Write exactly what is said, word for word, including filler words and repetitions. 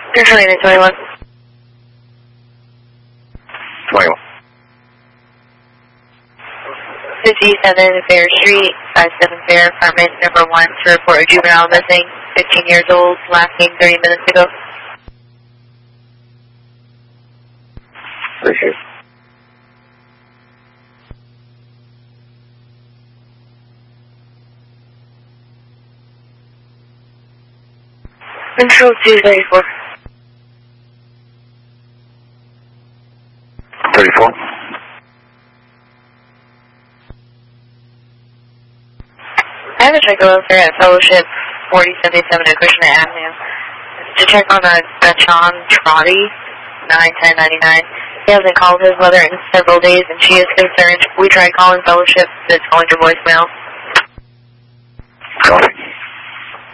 Control Unit twenty-one. twenty-one. fifty-seven Fair Street, five seven Fair, apartment number one, to report a juvenile missing, fifteen years old, last seen thirty minutes ago. Appreciate it. Control two thirty-four. thirty-four. I have a check over there at Fellowship forty seventy-seven at Krishna Avenue to check on a Gachan Trotty, nine ten ninety-nine. He hasn't called his mother in several days, and she is concerned. We tried calling Fellowship, but it's going to voicemail. Copy.